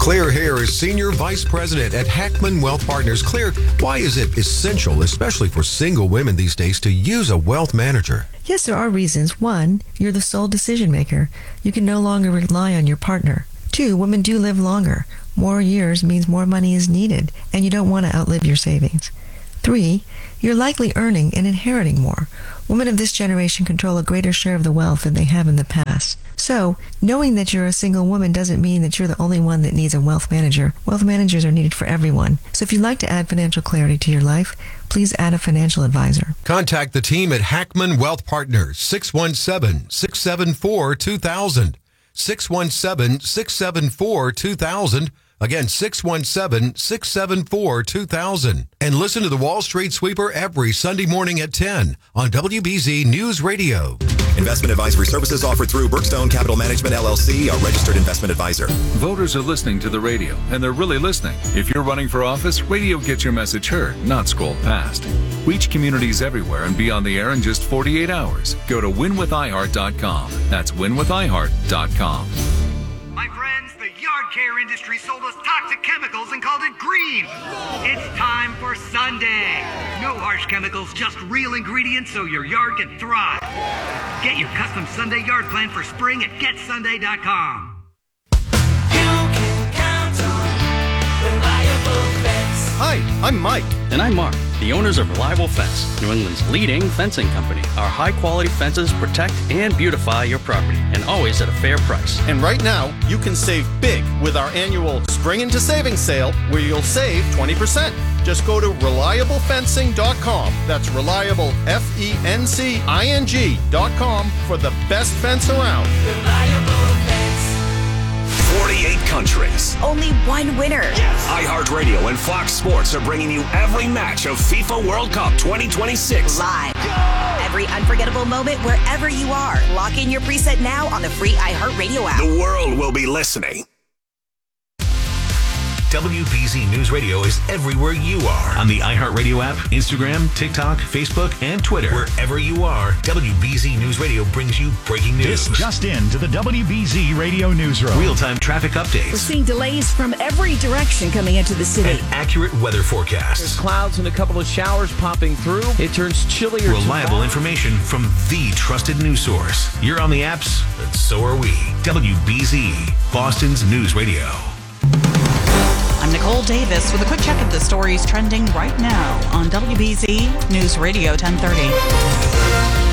S5: Claire Hare is Senior Vice President at Hackman Wealth Partners. Claire, why is it essential, especially for single women these days, to use a wealth manager?
S6: Yes, there are reasons. One, you're the sole decision maker. You can no longer rely on your partner. Two, women do live longer. More years means more money is needed, and you don't want to outlive your savings. Three, you're likely earning and inheriting more. Women of this generation control a greater share of the wealth than they have in the past. So, knowing that you're a single woman doesn't mean that you're the only one that needs a wealth manager. Wealth managers are needed for everyone. So if you'd like to add financial clarity to your life, please add a financial advisor.
S5: Contact the team at Hackman Wealth Partners, 617-674-2000. 617-674-2000. Again, 617-674-2000. And listen to the Wall Street Sweeper every Sunday morning at 10 on WBZ News Radio.
S7: Investment advisory services offered through Brookstone Capital Management, LLC, a registered investment advisor.
S10: Voters are listening to the radio, and they're really listening. If you're running for office, radio gets your message heard, not scrolled past. Reach communities everywhere and be on the air in just 48 hours. Go to winwithiheart.com. That's winwithiheart.com.
S11: My friends, the yard care industry sold us toxic chemicals and called it green. It's time for Sunday. No harsh chemicals, just real ingredients so your yard can thrive. Get your custom Sunday yard plan for spring at getsunday.com.
S12: Hi, I'm Mike.
S13: And I'm Mark, the owners of Reliable Fence, New England's leading fencing company. Our high-quality fences protect and beautify your property, and always at a fair price.
S12: And right now, you can save big with our annual Spring into Savings sale, where you'll save 20%. Just go to ReliableFencing.com. That's reliable, FENCING.com for the best fence around.
S11: Reliable Fence.
S8: 48 countries.
S14: Only one winner.
S8: Yes. iHeartRadio and Fox Sports are bringing you every match of FIFA World Cup 2026.
S14: Live. Every unforgettable moment wherever you are. Lock in your preset now on the free iHeartRadio app.
S8: The world will be listening. WBZ News Radio is everywhere you are. On the iHeartRadio app, Instagram, TikTok, Facebook, and Twitter. Wherever you are, WBZ News Radio brings you breaking news.
S28: This just in to the WBZ Radio Newsroom.
S8: Real-time traffic updates.
S29: We're seeing delays from every direction coming into the city.
S8: An accurate weather forecast.
S30: There's clouds and a couple of showers popping through. It turns chillier.
S8: Reliable information from the trusted news source. You're on the apps, and so are we. WBZ, Boston's News Radio.
S31: I'm Nicole Davis with a quick check of the stories trending right now on WBZ News Radio 1030.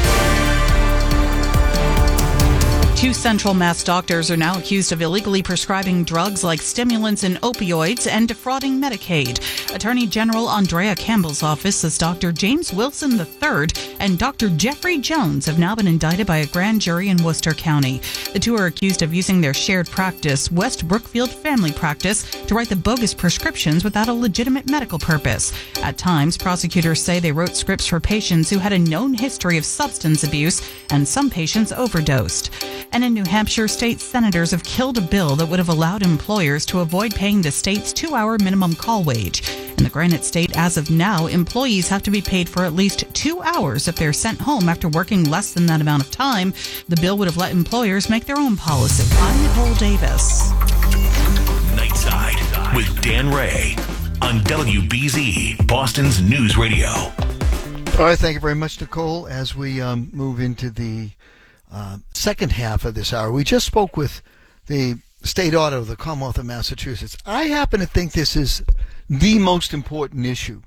S31: Two Central Mass doctors are now accused of illegally prescribing drugs like stimulants and opioids and defrauding Medicaid. Attorney General Andrea Campbell's office says Dr. James Wilson III and Dr. Jeffrey Jones have now been indicted by a grand jury in Worcester County. The two are accused of using their shared practice, West Brookfield Family Practice, to write the bogus prescriptions without a legitimate medical purpose. At times, prosecutors say they wrote scripts for patients who had a known history of substance abuse, and some patients overdosed. And in New Hampshire, state senators have killed a bill that would have allowed employers to avoid paying the state's 2-hour minimum call wage. In the Granite State, as of now, employees have to be paid for at least 2 hours if they're sent home after working less than that amount of time. The bill would have let employers make their own policy. I'm Nicole Davis.
S8: Nightside with Dan Ray on WBZ, Boston's News Radio.
S1: All right, thank you very much, Nicole. As we move into the second half of this hour, we just spoke with the state auditor of the Commonwealth of Massachusetts. I happen to think this is the most important issue.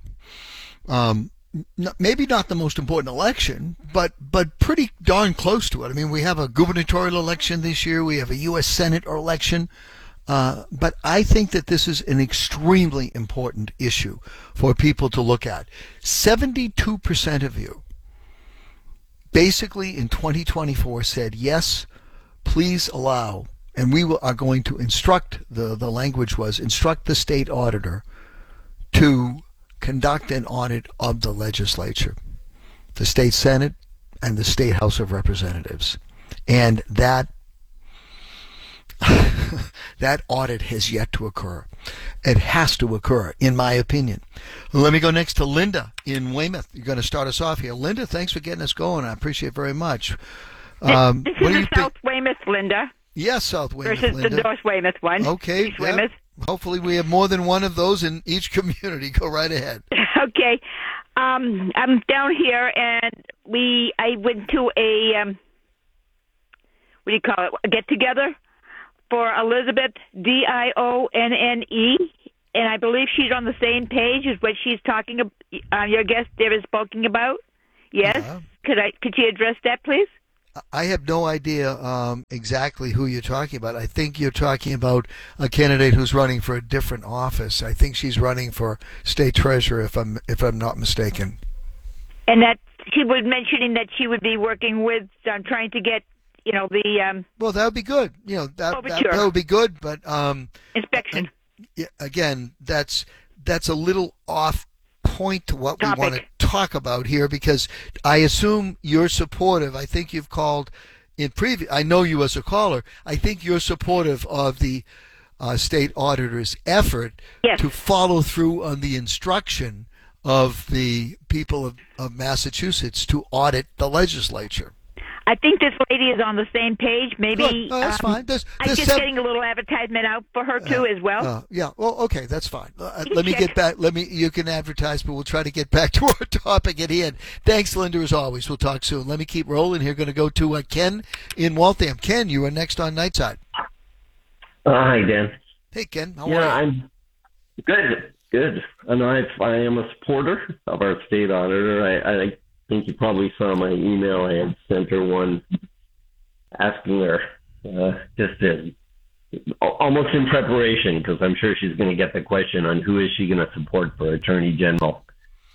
S1: Maybe not the most important election, but pretty darn close to it. I mean, we have a gubernatorial election this year. We have a U.S. Senate election. But I think that this is an extremely important issue for people to look at. 72% of you basically in 2024 said, yes, please allow, and we are going to instruct, the language was, instruct the state auditor to conduct an audit of the legislature, the state Senate, and the state House of Representatives. And that that audit has yet to occur. It has to occur, in my opinion. Let me go next to Linda in Weymouth. You're going to start us off here. Linda, thanks for getting us going. I appreciate it very much.
S32: This is the South Weymouth, Linda.
S1: Yes, South Weymouth,
S32: versus
S1: Linda.
S32: the North Weymouth one.
S1: Okay.
S32: East Weymouth.
S1: hopefully we have more than one of those in each community. Go right ahead.
S2: Okay. I'm down here, and I went to a a get-together for Elizabeth, Dionne, and I believe she's on the same page as what she's talking about. Your guest there is speaking about. Yes. Yeah. Could you address that, please?
S1: I have no idea exactly who you're talking about. I think you're talking about a candidate who's running for a different office. I think she's running for state treasurer, if I'm not mistaken.
S2: And that she was mentioning that she would be working with trying to get, the
S1: well, that would be good. That would be good, but
S2: inspection.
S1: Again, that's a little off point to what
S2: topic
S1: we want to talk about here, because I assume you're supportive. I think you've called in previous. I know you as a caller. I think you're supportive of the state auditor's effort to follow through on the instruction of the people of Massachusetts to audit the legislature.
S2: I think this lady is on the same page. Maybe
S1: that's fine.
S2: I'm just getting a little advertisement out for her too as well.
S1: Yeah. Well, okay, that's fine. Let me get back. You can advertise, but we'll try to get back to our topic at hand. Thanks, Linda, as always. We'll talk soon. Let me keep rolling here. Going to go to Ken in Waltham. Ken, you are next on Nightside.
S3: Hi, Dan.
S1: Hey, Ken. How are you?
S3: I'm good. I know I am a supporter of our state auditor. I think you probably saw my email. I had sent her one asking her almost in preparation, because I'm sure she's going to get the question on who is she going to support for Attorney General.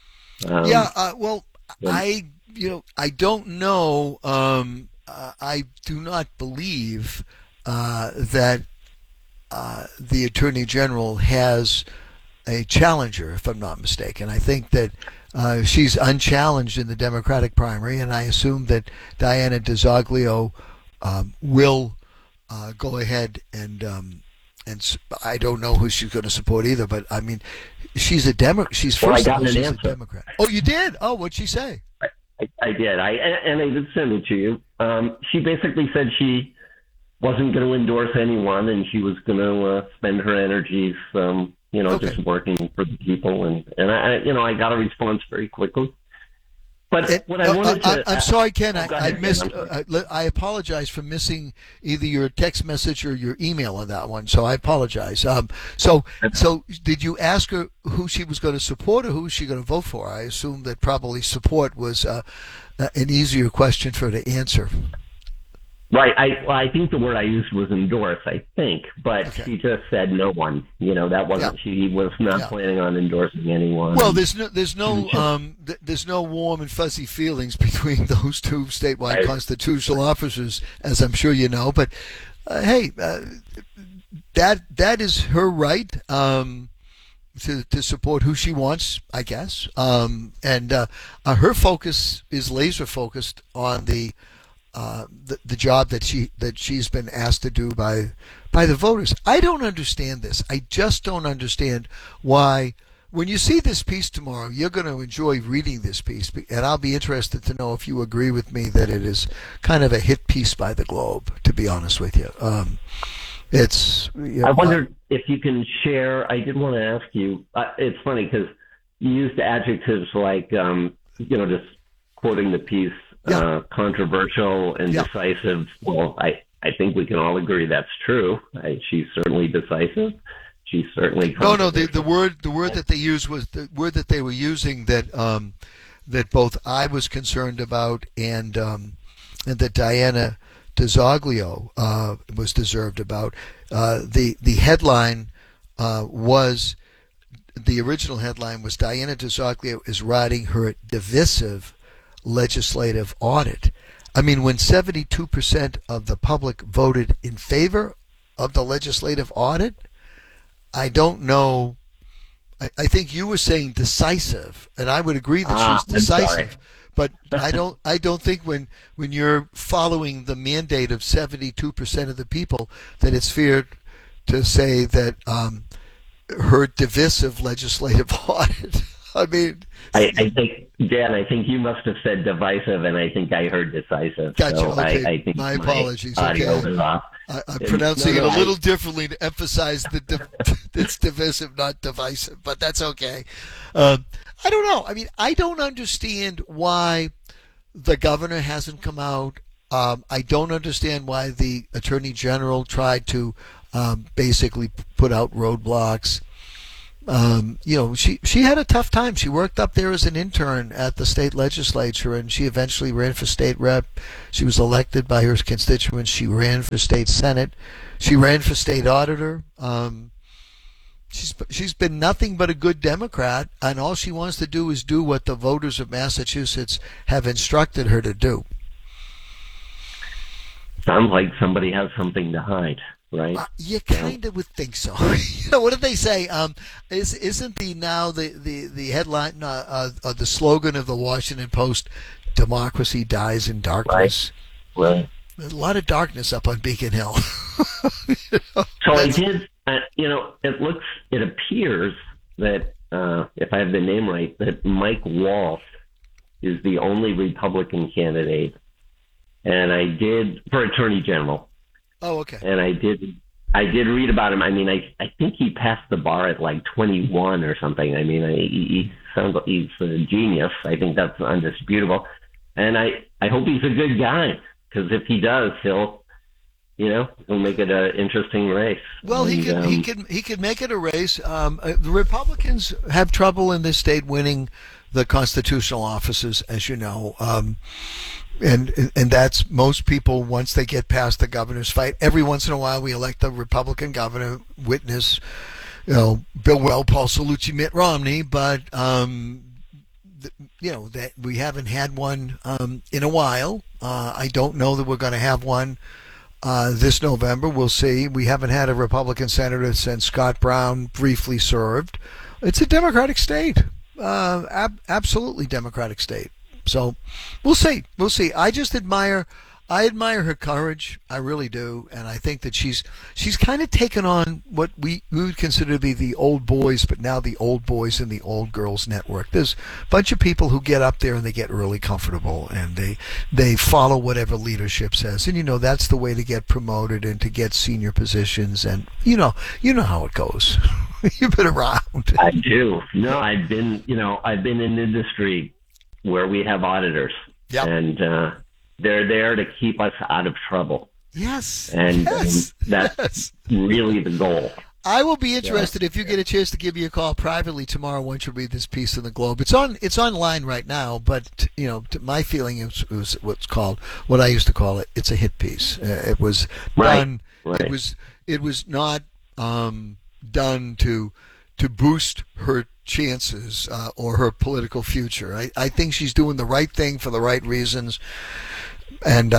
S1: I don't know. I do not believe that the Attorney General has a challenger, if I'm not mistaken. I think that she's unchallenged in the Democratic primary, and I assume that Diana DiZoglio will go ahead and I don't know who she's going to support either. But I mean, she's a Democrat. She's first of all, she's a Democrat. Oh, you did? Oh, what'd she say?
S3: I did. And I did send it to you. She basically said she wasn't going to endorse anyone, and she was going to spend her energies just working for the people, and I got a response very quickly. But what I wanted to...
S1: I'm sorry, Ken. I missed... I apologize for missing either your text message or your email on that one, so I apologize. So did you ask her who she was going to support or who was she going to vote for? I assume that probably support was an easier question for her to answer.
S3: Right. I think the word I used was endorse, I think, but she just said no one. That wasn't. She was not planning on endorsing anyone.
S1: Well, there's no warm and fuzzy feelings between those two statewide constitutional officers, as I'm sure you know. But hey, that is her right to support who she wants, I guess. And her focus is laser focused on the job that she's been asked to do by the voters. I don't understand this. I just don't understand why. When you see this piece tomorrow, you're going to enjoy reading this piece, and I'll be interested to know if you agree with me that it is kind of a hit piece by the Globe, to be honest with you.
S3: I wonder if you can share. I did want to ask you. It's funny because you used adjectives like, just quoting the piece. Controversial and decisive. Well, I think we can all agree that's true. She's certainly decisive. She's certainly
S1: the word that they used was the word that they were using that both I was concerned about and that Diana DiZoglio was deserved about. The headline was, the original headline was, Diana DiZoglio is riding her divisive legislative audit. I mean, when 72% of the public voted in favor of the legislative audit, I don't know. I think you were saying decisive, and I would agree that she's decisive. But I don't think when you're following the mandate of 72% of the people that it's fair to say that her divisive legislative audit. I mean,
S3: I think, Dan, you must have said divisive, and I think I heard decisive.
S1: Gotcha.
S3: So
S1: okay.
S3: I think
S1: my apologies.
S3: audio was off.
S1: I'm pronouncing it a little differently to emphasize it's divisive, not divisive, but that's okay. I don't know. I mean, I don't understand why the governor hasn't come out. I don't understand why the Attorney General tried to basically put out roadblocks. She had a tough time. She worked up there as an intern at the state legislature, and she eventually ran for state rep. She was elected by her constituents. She ran for state senate. She ran for state auditor. She's been nothing but a good Democrat, and all she wants to do is do what the voters of Massachusetts have instructed her to do.
S3: Sounds like somebody has something to hide. Right.
S1: You kind of would think so. What did they say? Isn't the headline, the slogan of the Washington Post, "Democracy dies in darkness"?
S3: Right.
S1: There's a lot of darkness up on Beacon Hill.
S3: So I did. It appears that if I have the name right, that Mike Waltz is the only Republican candidate, and I did for Attorney General.
S1: Oh, okay.
S3: And I did read about him. I mean, I think he passed the bar at like 21 or something. I mean, he sounds like he's a genius. I think that's undisputable. And I hope he's a good guy, because if he does, he'll make it an interesting race.
S1: Well, he could make it a race. The Republicans have trouble in this state winning the constitutional offices, as you know. And that's most people, once they get past the governor's fight. Every once in a while we elect a Republican governor, witness, Bill Weld, Paul Cellucci, Mitt Romney, but that we haven't had one in a while. I don't know that we're going to have one this November. We'll see. We haven't had a Republican senator since Scott Brown briefly served. It's a Democratic state, absolutely Democratic state. So we'll see. I just admire her courage. I really do. And I think that she's kind of taken on what we would consider to be the old boys, but now the old boys and the old girls network. There's a bunch of people who get up there and they get really comfortable and they follow whatever leadership says. And that's the way to get promoted and to get senior positions. And you know how it goes. You've been around.
S3: I do. No, I've been in industry where we have auditors, and they're there to keep us out of trouble.
S1: Yes,
S3: and that's really the goal.
S1: I will be interested if you get a chance to give me a call privately tomorrow once you read this piece in the Globe. It's online right now, but my feeling is what I used to call it. It's a hit piece. It was done.
S3: Right.
S1: It was not done to boost her chances or her political future. I think she's doing the right thing for the right reasons, and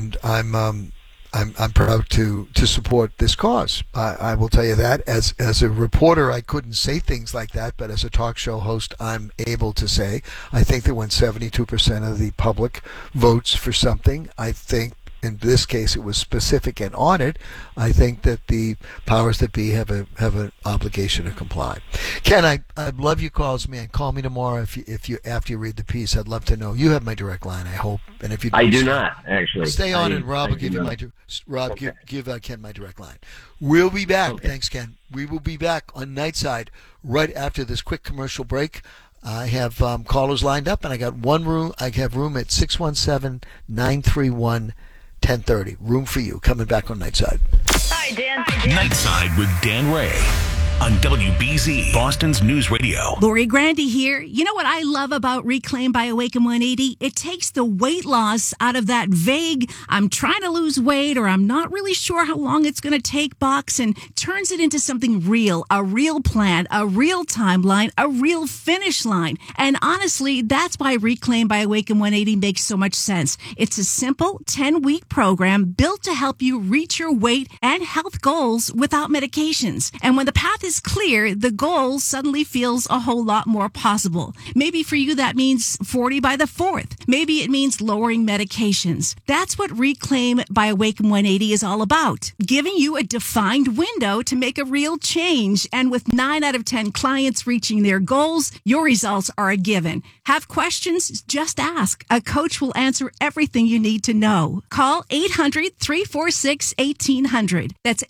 S1: I'm proud to support this cause. I will tell you that as a reporter, I couldn't say things like that, but as a talk show host, I'm able to say I think that when 72% of the public votes for something, I think. In this case, it was specific and audit. I think that the powers that be have an obligation to comply. Ken, I'd love your calls, man. Call me tomorrow if you after you read the piece. I'd love to know. You have my direct line, I hope. And if you don't,
S3: I do not actually.
S1: Stay on, and Rob will give you give Ken my direct line. We'll be back. Okay. Thanks, Ken. We will be back on Nightside right after this quick commercial break. I have callers lined up, and I got one room. I have room at 617-931. 10:30. Room for you. Coming back on Nightside.
S23: Hi, Dan.
S8: Nightside with Dan Ray on WBZ, Boston's News Radio.
S27: Lori Grandy here. You know what I love about Reclaim by Awaken 180? It takes the weight loss out of that vague, I'm trying to lose weight or I'm not really sure how long it's going to take box, and turns it into something real, a real plan, a real timeline, a real finish line. And honestly, that's why Reclaim by Awaken 180 makes so much sense. It's a simple 10-week program built to help you reach your weight and health goals without medications. And when the path is is clear, the goal suddenly feels a whole lot more possible. Maybe for you that means 40 by the 4th. Maybe it means lowering medications. That's what Reclaim by Awaken 180 is all about. Giving you a defined window to make a real change. And with 9 out of 10 clients reaching their goals, your results are a given. Have questions? Just ask. A coach will answer everything you need to know. Call 800-346-1800. That's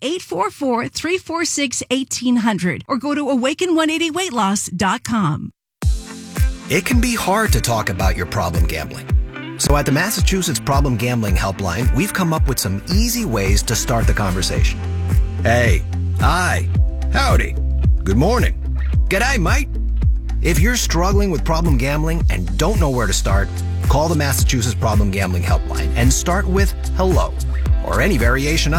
S27: 844-346-1800. Or go to awaken180weightloss.com.
S9: It can be hard to talk about your problem gambling. So at the Massachusetts Problem Gambling Helpline, we've come up with some easy ways to start the conversation. Hey, hi, howdy, good morning, g'day, mate. If you're struggling with problem gambling and don't know where to start, call the Massachusetts Problem Gambling Helpline and start with hello or any variation